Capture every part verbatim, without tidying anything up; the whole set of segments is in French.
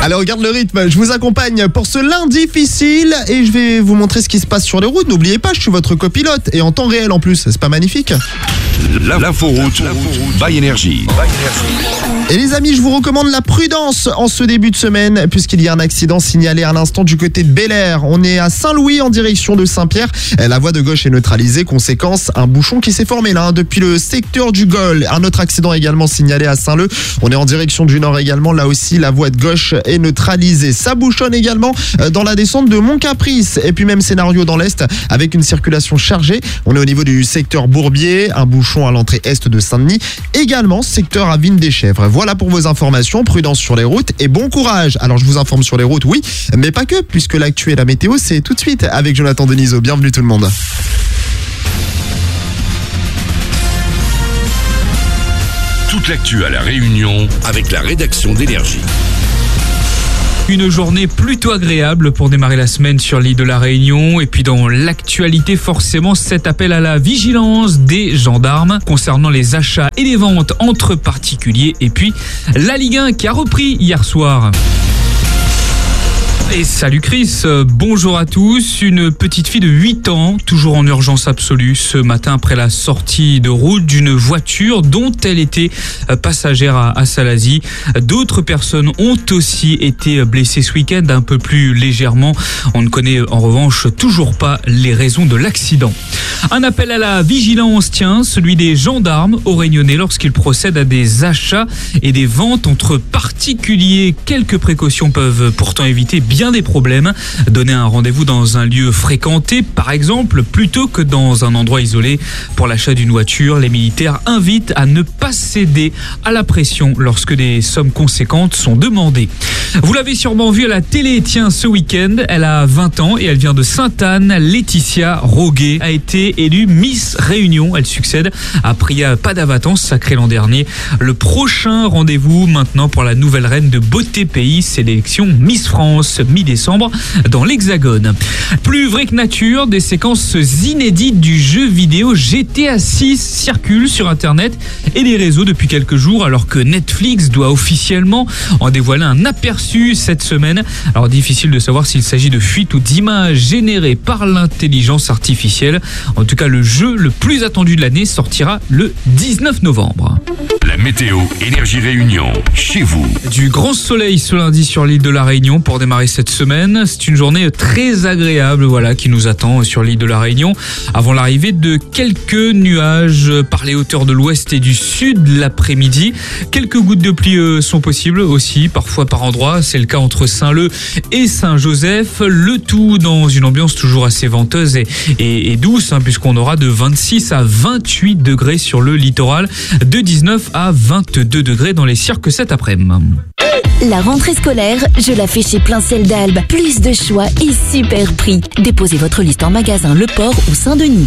Allez, on regarde le rythme. Je vous accompagne pour ce lundi difficile et je vais vous montrer ce qui se passe sur les routes. N'oubliez pas, je suis votre copilote et en temps réel en plus. C'est pas magnifique? L'inforoute by Énergie. Et les amis, je vous recommande la prudence en ce début de semaine puisqu'il y a un accident signalé à l'instant du côté de Bel-Air. On est à Saint-Louis en direction de Saint-Pierre. La voie de gauche est neutralisée. Conséquence, un bouchon qui s'est formé là hein, depuis le secteur du Gol. Un autre accident également signalé à Saint-Leu. On est en direction du nord également. Là aussi, la voie de gauche est neutralisée. Ça bouchonne également dans la descente de Mont-Caprice. Et puis même scénario dans l'est avec une circulation chargée. On est au niveau du secteur Bourbier. Un bouchon à l'entrée est de Saint-Denis. Également secteur à Vigne-des-Chèvres. Voilà pour vos informations. Prudence sur les routes et bon courage. Alors je vous informe sur les routes, oui, mais pas que, puisque l'actu et la météo, c'est tout de suite avec Jonathan Denisot. Bienvenue tout le monde. Toute l'actu à La Réunion avec la rédaction d'Énergie. Une journée plutôt agréable pour démarrer la semaine sur l'île de la Réunion. Et puis dans l'actualité, forcément, cet appel à la vigilance des gendarmes concernant les achats et les ventes entre particuliers. Et puis la Ligue un qui a repris hier soir. Et salut Chris, bonjour à tous. Une petite fille de huit ans, toujours en urgence absolue, ce matin après la sortie de route d'une voiture dont elle était passagère à, à Salazie. D'autres personnes ont aussi été blessées ce week-end, un peu plus légèrement. On ne connaît en revanche toujours pas les raisons de l'accident. Un appel à la vigilance, tiens, celui des gendarmes au Réunionnais lorsqu'ils procèdent à des achats et des ventes entre particuliers. Quelques précautions peuvent pourtant éviter bien des problèmes. Donner un rendez-vous dans un lieu fréquenté, par exemple, plutôt que dans un endroit isolé. Pour l'achat d'une voiture, les militaires invitent à ne pas céder à la pression lorsque des sommes conséquentes sont demandées. Vous l'avez sûrement vu à la télé, tiens, ce week-end, elle a vingt ans et elle vient de Sainte-Anne. Laetitia Roguet a été élue Miss Réunion. Elle succède à Priya Padavaton, sacrée l'an dernier. Le prochain rendez-vous maintenant pour la nouvelle reine de Beauté Pays, c'est l'élection Miss France, mi-décembre, dans l'Hexagone. Plus vrai que nature, des séquences inédites du jeu vidéo G T A six circulent sur Internet et les réseaux depuis quelques jours, alors que Netflix doit officiellement en dévoiler un aperçu cette semaine. Alors difficile de savoir s'il s'agit de fuites ou d'images générées par l'intelligence artificielle. En tout cas, le jeu le plus attendu de l'année sortira le dix-neuf novembre. La météo Énergie Réunion, chez vous. Du grand soleil ce lundi sur l'île de la Réunion pour démarrer cette semaine. C'est une journée très agréable, voilà, qui nous attend sur l'île de la Réunion. Avant l'arrivée de quelques nuages par les hauteurs de l'ouest et du sud l'après-midi. Quelques gouttes de pluie sont possibles aussi, parfois par endroits. C'est le cas entre Saint-Leu et Saint-Joseph. Le tout dans une ambiance toujours assez venteuse et, et, et douce, hein, puisqu'on aura de vingt-six à vingt-huit degrés sur le littoral, de dix-neuf à vingt-deux degrés dans les cirques cet après-midi. La rentrée scolaire, je la fais chez Plein Ciel d'Albe. Plus de choix et super prix. Déposez votre liste en magasin Le Port ou Saint-Denis.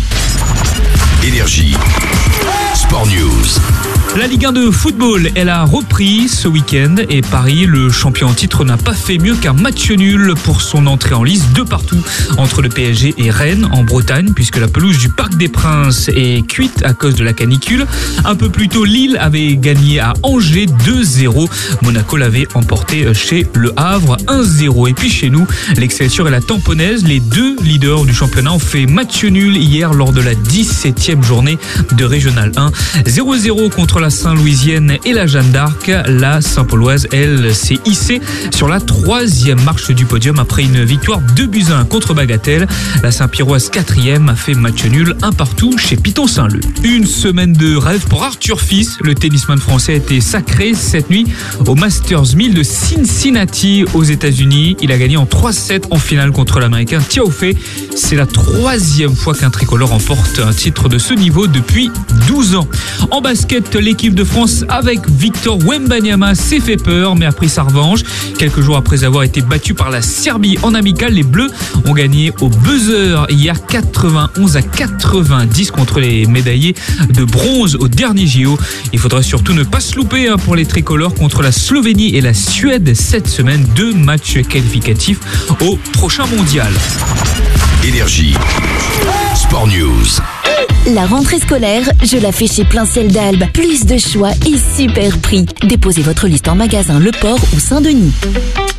Énergie. Sport News. La Ligue un de football, elle a repris ce week-end et Paris, le champion en titre, n'a pas fait mieux qu'un match nul pour son entrée en lice de partout entre le P S G et Rennes en Bretagne, puisque la pelouse du Parc des Princes est cuite à cause de la canicule. Un peu plus tôt, Lille avait gagné à Angers deux zéro. Monaco l'avait emporté chez Le Havre un zéro. Et puis chez nous, l'Excelsior et la Tamponnaise, les deux leaders du championnat, ont fait match nul hier lors de la dix-septième journée de Régional un. zéro zéro contre la Saint-Louisienne et la Jeanne d'Arc. La Saint-Pauloise, elle, s'est hissée sur la troisième marche du podium après une victoire deux buts à un contre Bagatelle. La Saint-Pierroise, quatrième, a fait match nul un partout chez Piton-Saint-Leu. Une semaine de rêve pour Arthur Fils. Le tennisman français a été sacré cette nuit au Masters mille de Cincinnati aux États-Unis. Il a gagné en trois sept en finale contre l'Américain Tiaofe. C'est la troisième fois qu'un tricolore remporte un titre de ce niveau depuis douze ans. En basket, l'équipe de France avec Victor Wembanyama s'est fait peur mais a pris sa revanche. Quelques jours après avoir été battu par la Serbie en amical, les Bleus ont gagné au buzzer hier quatre-vingt-onze à quatre-vingt-dix contre les médaillés de bronze au dernier J O. Il faudra surtout ne pas se louper hein, pour les tricolores contre la Slovénie et la Suède cette semaine. Deux matchs qualificatifs au prochain mondial. Énergie. Sport News. La rentrée scolaire, je la fais chez Plein Ciel d'Albe. Plus de choix et super prix. Déposez votre liste en magasin Le Port ou Saint-Denis.